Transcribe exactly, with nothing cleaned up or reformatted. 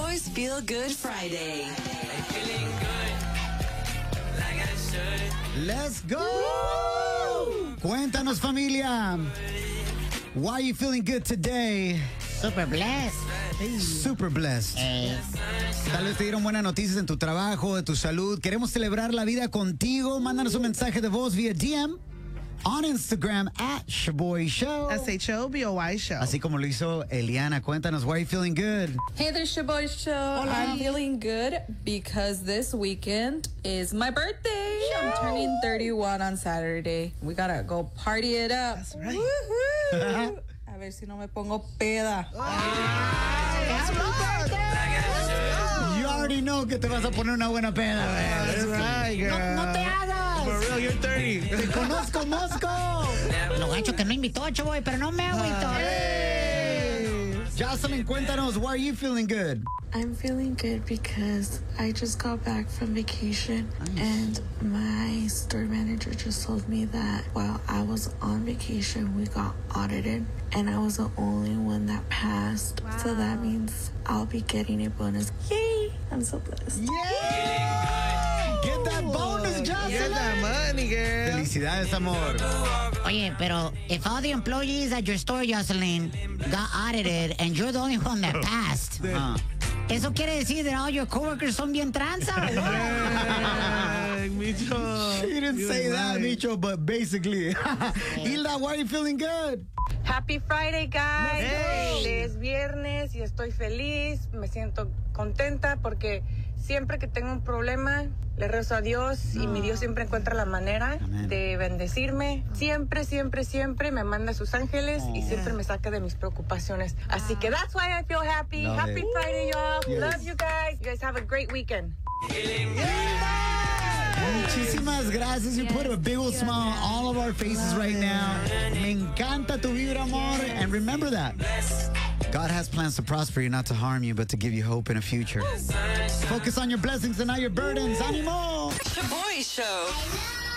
Shaboy's Feel Good Friday. I'm feeling good, like I should. Let's go! Cuéntanos, familia. Why are you feeling good today? Super blessed. Super blessed. Eh, Tal vez te dieron buenas noticias en tu trabajo, de tu salud. Queremos celebrar la vida contigo. Mándanos un mensaje de voz vía D M on Instagram at Shaboy Show. S H O B O Y Show. Así como lo hizo Eliana. Cuéntanos, why are you feeling good? Hey there, Shaboy Show. I'm feeling good because this weekend is my birthday. I'm turning thirty-one on Saturday. We gotta go party it up. That's right. Woohoo! A ver si no me pongo peda. You already know que te vas a poner una buena peda, man. That's right, girl. no, no te hagas. For real, you're thirty. Te conozco, Mosco. Lo gacho que no invitó, Chaboy, pero no me agüito. Jocelyn, cuéntanos, why are you feeling good? I'm feeling good because I just got back from vacation and my store manager just told me that while I was on vacation, we got audited and I was the only one that passed. Wow. So that means I'll be getting a bonus. Yay! I'm so blessed. Yeah! Get that bonus, Jocelyn. Get that money, girl. Felicidades, amor. Oye, pero if all the employees at your store, Jocelyn, got audited and you're the only one that passed, Ah. ¿eso quiere decir that all your coworkers son bien tranza? o what? Hey, Micho. She didn't You say that, right. Micho, but basically. Hilda, why are you feeling good? Happy Friday, guys. Hey. Es viernes y estoy feliz. Me siento contenta porque siempre que tengo un problema, le rezo a Dios y mi Dios siempre encuentra la manera Amén. de bendecirme. Siempre, siempre, siempre me manda a sus ángeles y siempre me saca de mis preocupaciones. Así que that's why I feel happy. Love Happy it. Friday, y'all. Yes. Love you guys. You guys have a great weekend. Muchísimas gracias. You put a big old smile on all of our faces right now. Me encanta tu vibra, amor. And remember that. God has plans to prosper you, not to harm you, but to give you hope in a future. Focus on your blessings and not your burdens. Animo! Shaboy Show.